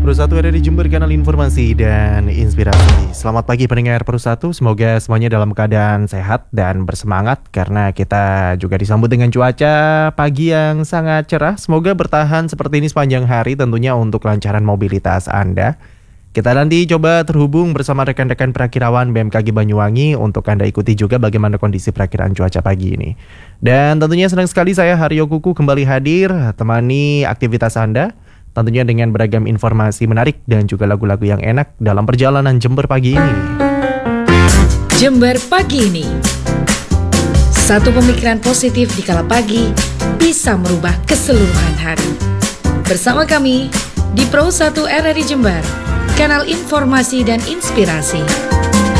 Pro1 ada di Jember, kanal informasi dan inspirasi. Selamat pagi pendengar Pro1, semoga semuanya dalam keadaan sehat dan bersemangat karena kita juga disambut dengan cuaca pagi yang sangat cerah. Semoga bertahan seperti ini sepanjang hari tentunya untuk kelancaran mobilitas Anda. Kita nanti coba terhubung bersama rekan-rekan perakirawan BMKG Banyuwangi untuk Anda ikuti juga bagaimana kondisi perakiraan cuaca pagi ini. Dan tentunya senang sekali saya Haryo Kuku kembali hadir temani aktivitas Anda. Tentunya dengan beragam informasi menarik dan juga lagu-lagu yang enak dalam perjalanan Jember pagi ini. Jember pagi ini. Satu pemikiran positif di kala pagi bisa merubah keseluruhan hari. Bersama kami di Pro1 RRI Jember, kanal informasi dan inspirasi.